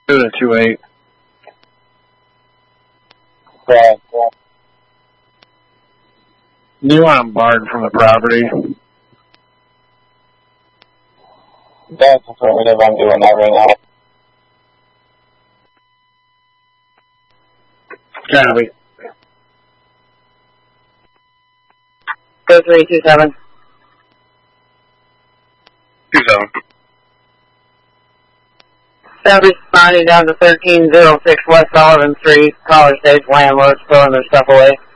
2 to 2-8. Yeah. You want them barred from the property? That's affirmative. I'm doing that right now. Copy. 0327. 27. Staff responding down to 1306 West Sullivan Street. Caller states landlords throwing their stuff away.